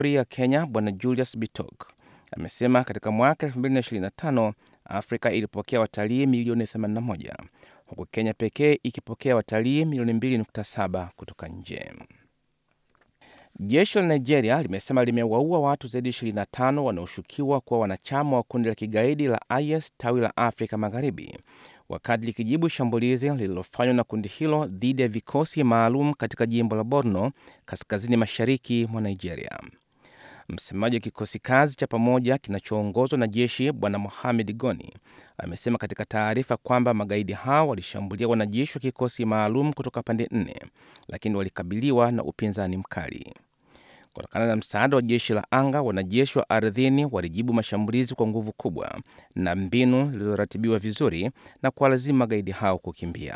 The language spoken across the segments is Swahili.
ya Kenya Bwana Julius Bitok amesema katika mwaka 2025 Afrika ilipokea watalii milioni 81 huku Kenya pekee ikipokea watalii milioni 2.7 kutoka nje. Jeshi la Nigeria limesema limewaua watu zaidi 25 wanaoshukiwa kuwa wanachama wa kundi la kigaidi la IS tawi la Afrika Magharibi, wakati likijibu shambulizi lililofanywa na kundi hilo dhidi ya vikosi maalum katika jimbo la Borno, kaskazini mashariki mwa Nigeria. Msemaji wa kikosi kazi cha pamoja kinachoongozwa na jeshi Bwana Mohamed Goni amesema katika taarifa kwamba magaidi hao walishambulia wanajeshi wa kikosi maalum kutoka pande 4, lakini walikabiliwa na upinzani mkali. Kutokana na msaada wa jeshi la anga, wanajeshi wa ardhini walijibu mashambulizi kwa nguvu kubwa na mbinu zilizoratibiwa vizuri na kuwalazimu magaidi hao kukimbia.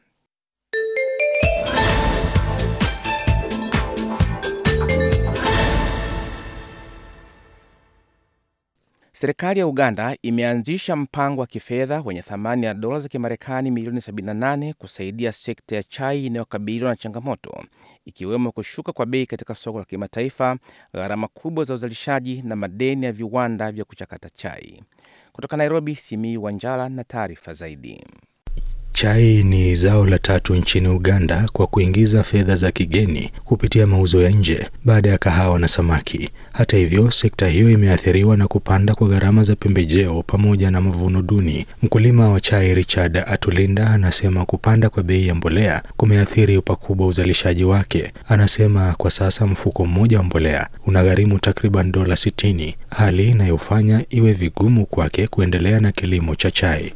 Serikali ya Uganda imeanzisha mpango wa kifedha wenye thamani ya dola za Kimarekani milioni 78 kusaidia sekta ya chai inayokabiliwa na changamoto, ikiwemo kushuka kwa bei katika soko la kimataifa, gharama kubwa za uzalishaji na madeni ya viwanda vya kuchakata chai. Kutoka Nairobi, Simiyu Wanjala na taarifa zaidi. Chai ni zao la tatu nchini Uganda kwa kuingiza fedha za kigeni kupitia mauzo ya nje baada ya kahawa na samaki. Hata hivyo, sekta hiyo imeathiriwa na kupanda kwa gharama za pembejeo pamoja na mavuno duni. Mkulima wa chai Richard Atulinda anasema kupanda kwa bei ya mbolea kumeathiri pakubwa uzalishaji wake. Anasema kwa sasa mfuko mmoja wa mbolea unagharimu takriban dola 60, hali inayofanya iwe vigumu kwake kuendelea na kilimo cha chai.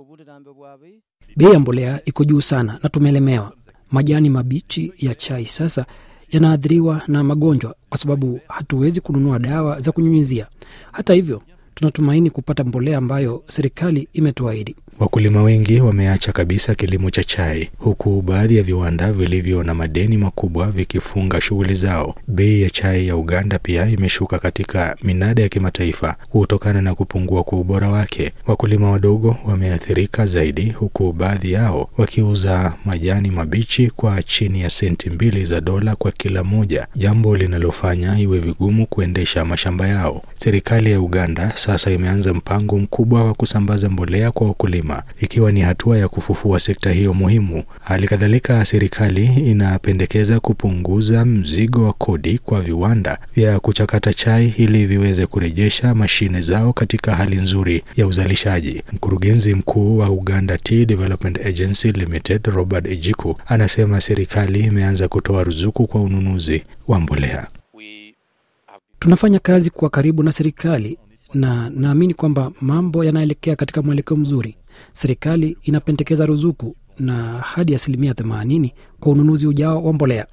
Bei ya mbolea iko juu sana na tumelemewa. Majani mabichi ya chai sasa yanaathiriwa na magonjwa kwa sababu hatuwezi kununua dawa za kunyunyizia. Hata hivyo, tunatumaini kupata mbolea ambayo serikali imetuahidi. Wakulima wengi wameacha kabisa kilimo cha chai, huku baadhi ya viwanda vilivyo na madeni makubwa vikifunga shughuli zao. Bei ya chai ya Uganda pia imeshuka katika minada ya kimataifa kutokana na kupungua kwa ubora wake. Wakulima wadogo wameathirika zaidi, huku baadhi yao wakiuza majani mabichi kwa chini ya senti 2 za dola kwa kila moja, jambo linalofanya iwe vigumu kuendesha mashamba yao. Serikali ya Uganda sasa imeanza mpango mkubwa wa kusambaza mbolea kwa wakulima, ikiwa ni hatua ya kufufua sekta hiyo muhimu. Hali kadhalika, serikali inapendekeza kupunguza mzigo wa kodi kwa viwanda vya kuchakata chai ili viweze kurejesha mashine zao katika hali nzuri ya uzalishaji. Mkurugenzi mkuu wa Uganda Tea Development Agency Limited, Robert Ejiku, anasema serikali imeanza kutoa ruzuku kwa ununuzi wa mbolea. Tunafanya kazi kwa karibu na serikali na naamini kwamba mambo yanaelekea katika mwelekeo mzuri. Serikali inapendekeza ruzuku na hadi 80% kwa ununuzi ujao wa mbolea.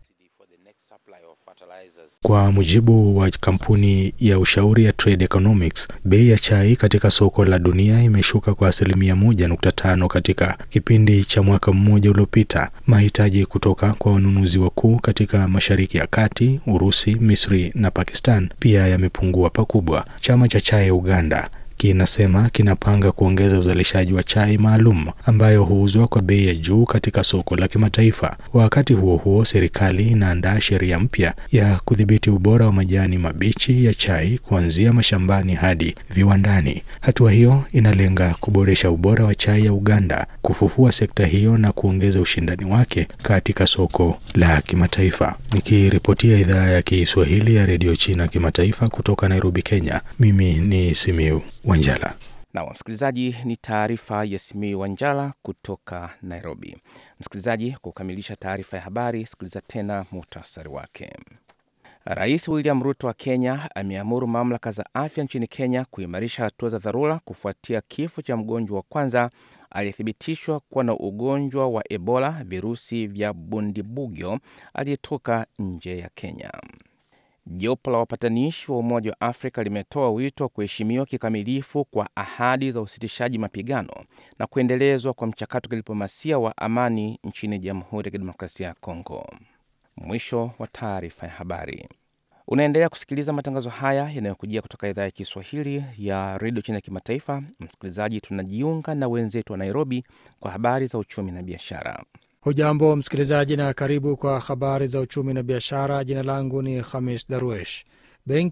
Kwa mujibu wa kampuni ya ushauri ya Trade Economics, bei ya chai katika soko la dunia imeshuka kwa 1.5% katika kipindi cha mwaka mmoja uliopita. Mahitaji kutoka kwa wanunuzi wakuu katika Mashariki ya Kati, Urusi, Misri na Pakistan pia yamepungua pakubwa. Chama cha chai ya Uganda kinasema kinapanga kuongeza uzalishaji wa chai maalum ambayo huuzwa kwa bei ya juu katika soko la kimataifa. Wakati huo huo, serikali inaandaa sheria mpya ya kudhibiti ubora wa majani mabichi ya chai kuanzia mashambani hadi viwandani. Hatua hiyo inalenga kuboresha ubora wa chai ya Uganda, kufufua sekta hiyo na kuongeza ushindani wake katika soko la kimataifa. Nikiripotia idhaa ya Kiswahili ya Radio China Kimataifa kutoka Nairobi, Kenya, mimi ni Simiyu Wanjala. Na msikilizaji, ni taarifa ya Simiyu Wanjala kutoka Nairobi. Msikilizaji, kukamilisha taarifa ya habari, sikiliza tena muhtasari wake. Rais William Ruto wa Kenya ameamuru mamlaka za afya nchini Kenya kuimarisha hatua za dharura kufuatia kifo cha mgonjwa wa kwanza aliyethibitishwa kuwa na ugonjwa wa Ebola virusi vya Bundibugyo aliyetoka nje ya Kenya. Jopo la wapatanishi wa Umoja wa Afrika limetoa wito wa kuheshimiwa kikamilifu kwa ahadi za usitishaji mapigano na kuendelezwa kwa mchakato wa kidiplomasia wa amani nchini Jamhuri ya Kidemokrasia ya Kongo. Mwisho wa taarifa ya habari. Unaendelea kusikiliza matangazo haya yanayokujia kutoka idhaa ya Kiswahili ya Radio China Kimataifa. Msikilizaji, tunajiunga na wenzetu wa Nairobi kwa habari za uchumi na biashara. Hujambo msikilizaji na karibu kwa habari za uchumi na biashara. Jina langu ni Khamis Darwesh. Benki